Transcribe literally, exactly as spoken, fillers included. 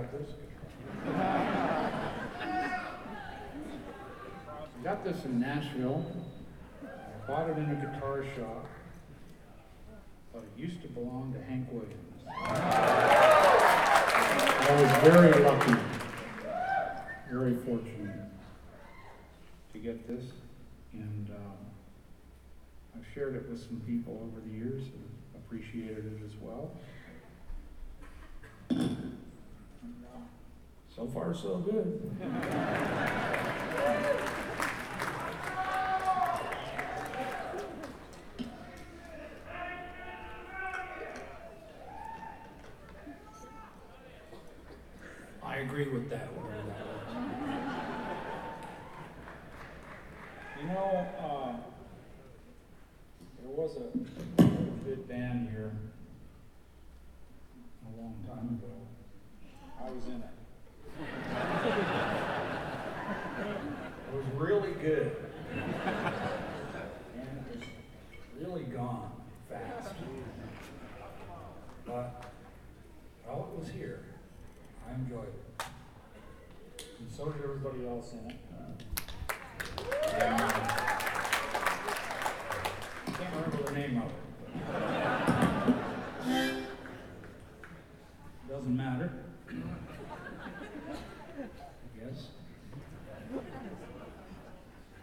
this guitar. I got this in Nashville. I bought it in a guitar shop, but it used to belong to Hank Williams. I was very lucky, very fortunate to get this, and um, I've shared it with some people over the years who appreciated it as well. So far, so good. I agree with that, whatever that was. You know, uh, there was a good band here a long time ago. I was in it. It was really good. And it was really gone fast. But while it was here, I enjoyed it. And so did everybody else in it. Uh,